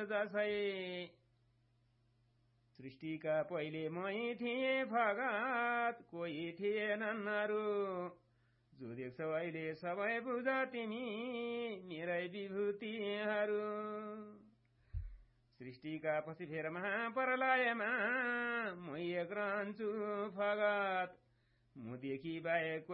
जसै सृष्टिका पहिले मै थिए फगत कोही थिएनन् अरू जो देख्छौ अहिले सबै बुझ तिमी मेरै विभूतिहरू सृष्टिका पछि फेर महाप्रलयमा म एक रहन्छु फगत मुदेखि बाहेक